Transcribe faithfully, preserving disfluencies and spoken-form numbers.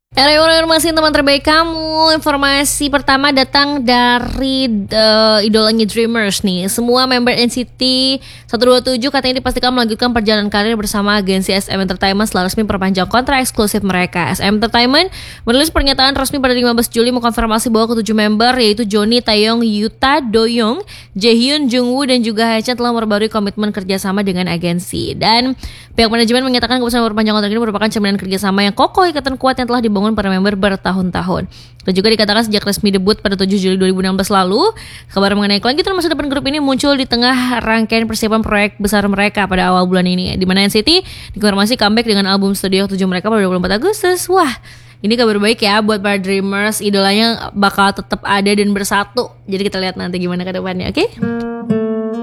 Era informasi teman terbaik kamu. Informasi pertama datang dari uh, idolanya Dreamers nih. Semua member N C T seratus dua puluh tujuh katanya dipastikan melanjutkan perjalanan karir bersama agensi S M Entertainment setelah resmi perpanjang kontrak eksklusif mereka. S M Entertainment merilis pernyataan resmi pada lima belas Juli mengkonfirmasi bahwa ketujuh member yaitu Johnny, Taeyong, Yuta, Doyoung, Jaehyun, Jungwoo dan juga Haechan telah memperbarui komitmen kerjasama dengan agensi. Dan pihak manajemen menyatakan keputusan perpanjang kontrak ini merupakan cerminan kerjasama yang kokoh, ikatan kuat yang telah dibangun para member bertahun-tahun. Dan juga dikatakan sejak resmi debut pada tujuh Juli dua ribu enam belas lalu, kabar mengenai kelanjutan masa depan grup ini muncul di tengah rangkaian persiapan proyek besar mereka pada awal bulan ini, di mana N C T dikonfirmasi comeback dengan album studio tujuh mereka pada dua puluh empat Agustus. Wah, ini kabar baik ya buat para Dreamers, idolanya bakal tetap ada dan bersatu. Jadi kita lihat nanti gimana ke depannya, oke? Okay?